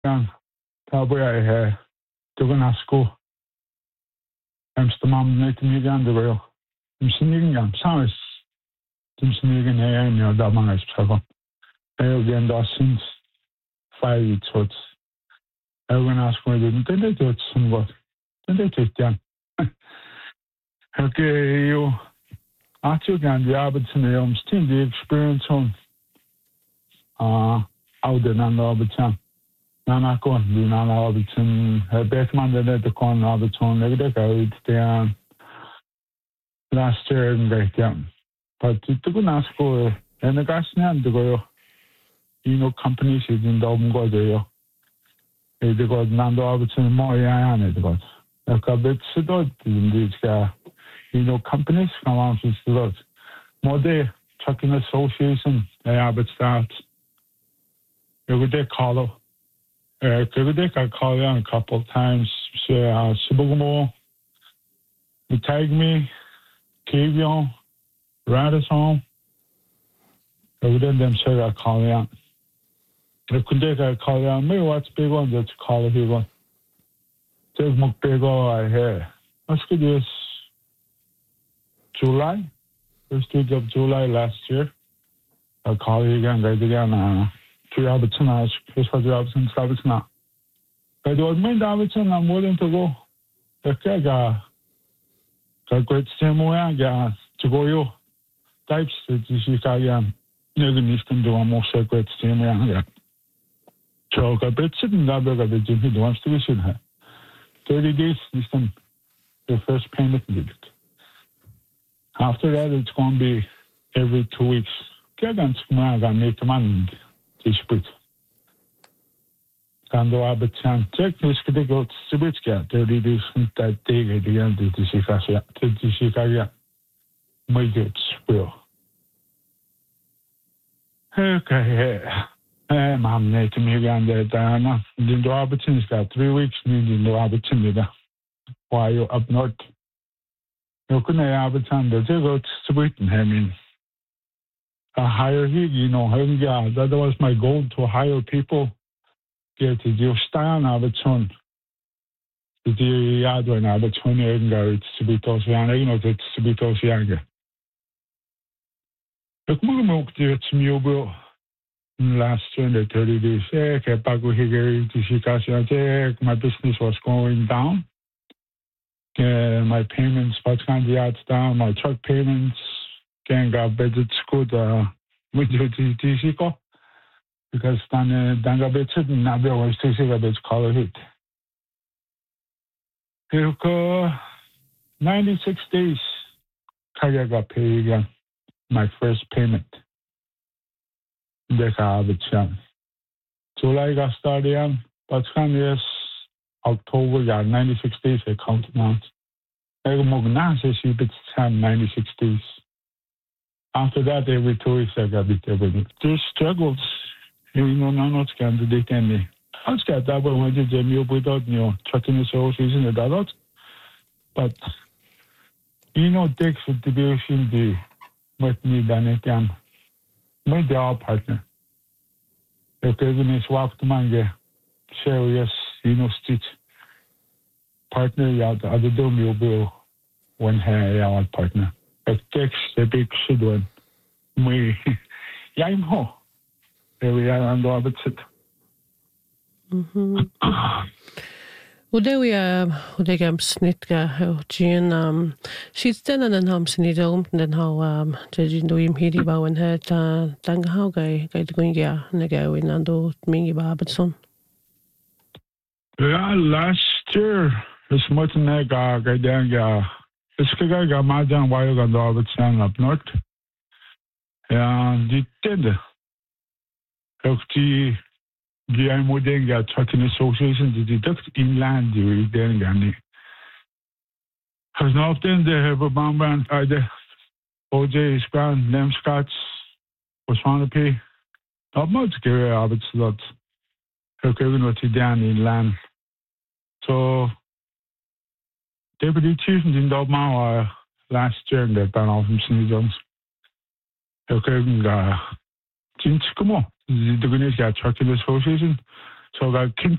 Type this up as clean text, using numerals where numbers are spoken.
Jan, tabuya dugunasku Amsterdam netimigan dugo. Imsinigan sans imsinigan ayan damangas chago. Ayan since 5 weeks old. Dugunasku didn't do it somewhat. Didn't it Jan? Okay, you after Jan the Abbottson still the experience on out in Abbottson. Nana kon di nana Abbottson Beckman the con Abbottson the last year in Beckman. But it took an asko and the gas nan to go. Companies is in the Omgo. It got Nando Abbottson more yan it got. A bit sedot in these companies come out with sedot. More day chucking association they Abbott start. You would they call I call you a couple of times. Subugumo, you tag me, Kavion, Radisson. I would them say I call you. I could call you. Maybe what's big one that's call it one. There's more big I hear. Let's get this July, first week of July last year. I'll call you again, guys again. 3 Abbottson, Chris Abbottson, Abbottson. But it was made Abbottson, I'm willing to go. Okay, got great stimuli, to go you. Types that you can do a more great stimuli. So, I bet sitting there, but the Jimmy wants to be sitting here. 30 days, listen, the first payment did it. After that, it's going to be every 2 weeks. Okay, then, I'm going to make money. Dispute. Kando Abbottson, check this critical Sibitska, 30 days that day again to the Chicago. My good spill. Okay, I'm native again there, Diana. The Abbottson got 3 weeks needing the Abbottson. Why you up north? You couldn't have Abbottson, the go to Sweden, I mean. A hire that was my goal to hire people. Get to do stand Abbottson. The yard when Abbottson it's to be told it's to be told younger. Look, Mugamo did some Yobo last 30 days. My business was going down. My payments, what's kind of yards down, my truck payments. Got better school with the because then got better than I always say that call it. It 96 days. I got paid again. My first payment. They got Abbottson. July got started on, but yes, October got 96 days. I counted out. I got 96 days. After that, every 2 weeks, I got it everything. There's struggles. Not candidate any. I was got that when I did the meal without, trucking the association and that. But, takes a division the with me than it can. My job partner. If there's any swap to my serious, stitch partner, yeah, the other dome you'll be when I partner. It takes the big shit one. Me, I'm home. There we are on the Abbottson. Och det är snittga och gen she's den den ham snitga den ha judging do him hidi ba when her tanga how guy the going ja nega when ando mingi ba Abbottson. Yeah, last year this much nega guy danga this guy got majan while got the Abbottson up north. And it did. The Almodenga Trucking Association to deduct inland the Dengani. As often they have a bomb and either OJ Span, Lem Scots, was on to pay. Not much care of its lot. Okay, we know down inland. So, Deputy Chief in Dobma last year in the panel from St. John's. Okay, Jinch, come on. The Guinness Trucking Association. So ga kim